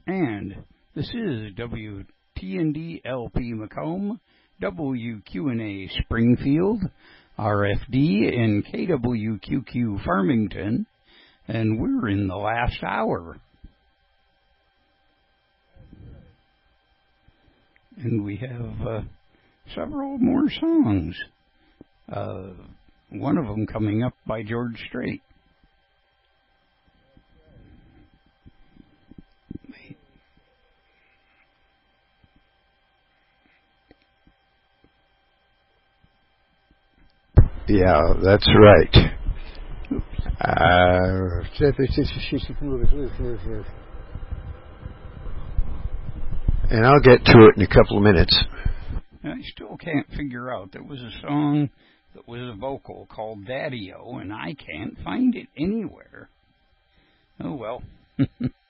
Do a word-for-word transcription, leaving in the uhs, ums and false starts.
And this is W T N D L P Macomb, W Q N A Springfield, R F D and K W Q Q Farmington, and we're in the last hour. And we have uh, several more songs. Uh, one of them coming up by George Strait. Yeah, that's right. Uh, and I'll get to it in a couple of minutes. I still can't figure out. There was a song that was a vocal called Daddy-O, and I can't find it anywhere. Oh, well.